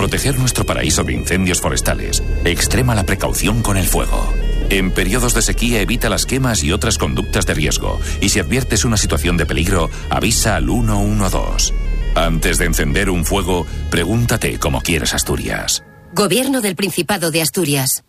proteger nuestro paraíso de incendios forestales, extrema la precaución con el fuego. En periodos de sequía evita las quemas y otras conductas de riesgo. Y si adviertes una situación de peligro, avisa al 112. Antes de encender un fuego, pregúntate cómo quieres Asturias. Gobierno del Principado de Asturias.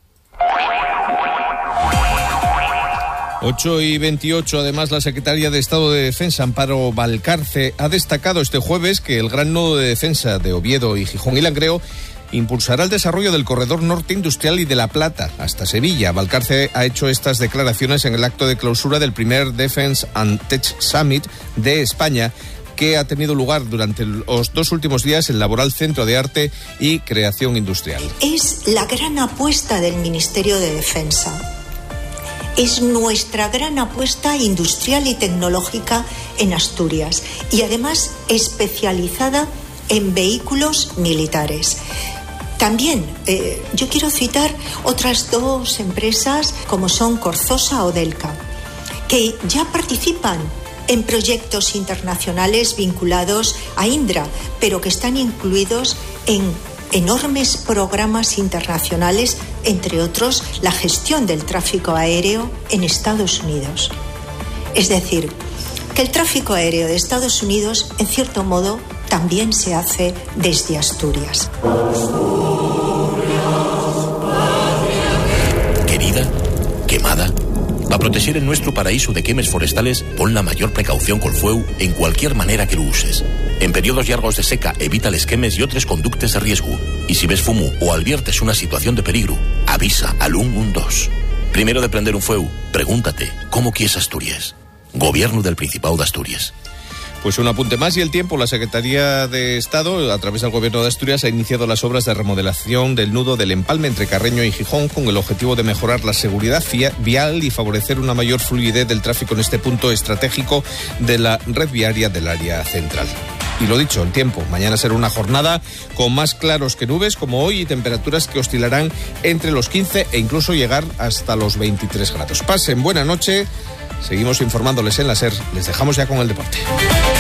8:28. Además, la secretaria de Estado de Defensa, Amparo Valcarce, ha destacado este jueves que el gran nodo de defensa de Oviedo y Gijón y Langreo impulsará el desarrollo del corredor norte industrial y de La Plata hasta Sevilla. Valcarce ha hecho estas declaraciones en el acto de clausura del primer Defense and Tech Summit de España, que ha tenido lugar durante los 2 últimos días en el Laboral Centro de Arte y Creación Industrial. Es la gran apuesta del Ministerio de Defensa. Es nuestra gran apuesta industrial y tecnológica en Asturias y además especializada en vehículos militares. También yo quiero citar otras 2 empresas como son Corzosa o Delca, que ya participan en proyectos internacionales vinculados a Indra, pero que están incluidos en enormes programas internacionales, entre otros la gestión del tráfico aéreo en Estados Unidos. Es decir, que el tráfico aéreo de Estados Unidos, en cierto modo, también se hace desde Asturias. Querida, quemada, para proteger el nuestro paraíso de quemes forestales, pon la mayor precaución col fueu en cualquier manera que lo uses. En periodos largos de seca, evita les quemes y otros conductes de riesgo. Y si ves fumo o adviertes una situación de peligro, avisa al 112. Primero de prender un fueu, pregúntate, ¿cómo quieres Asturias? Gobierno del Principado de Asturias. Pues un apunte más y el tiempo. La Secretaría de Estado, a través del Gobierno de Asturias, ha iniciado las obras de remodelación del nudo del empalme entre Carreño y Gijón con el objetivo de mejorar la seguridad vial y favorecer una mayor fluidez del tráfico en este punto estratégico de la red viaria del área central. Y lo dicho, el tiempo. Mañana será una jornada con más claros que nubes, como hoy, y temperaturas que oscilarán entre los 15 e incluso llegar hasta los 23 grados. Pasen buena noche. Seguimos informándoles en la SER. Les dejamos ya con el deporte.